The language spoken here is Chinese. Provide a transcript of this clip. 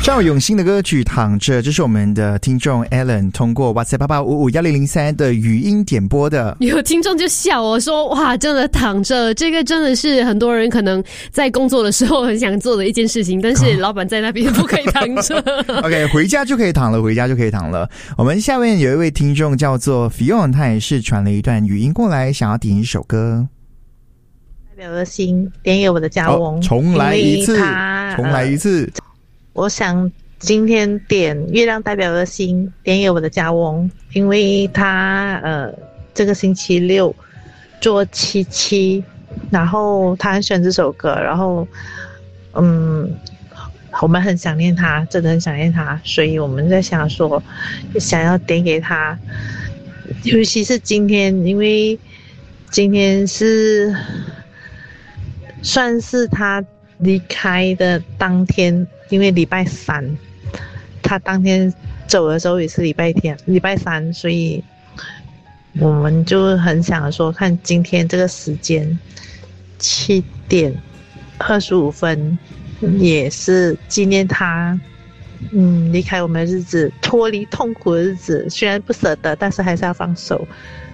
赵咏欣的歌曲《躺着》，这是我们的听众 Alan 通过 WhatsApp 88551003的语音点播的。 有听众就笑我说：“哇，真的躺着，这个真的是很多人可能在工作的时候很想做的一件事情，但是老板在那边不可以躺着。 OK， 回家就可以躺了，回家就可以躺了。我们下面有一位听众叫做 Fiona， 他也是传了一段语音过来，想要点一首歌。 代表的心点给我的家翁， 重来一次，重来一次。 我想今天点月亮代表的心点给我的家翁，因为他这个星期六做77，然后他很喜欢这首歌，然后我们很想念他，真的很想念他，所以我们在想说想要点给他，尤其是今天，因为今天是算是他离开的当天，因为礼拜三，他当天走的时候也是礼拜三，所以我们就很想说，看今天这个时间7点25分，也是纪念他离开我们的日子，脱离痛苦的日子，虽然不舍得，但是还是要放手。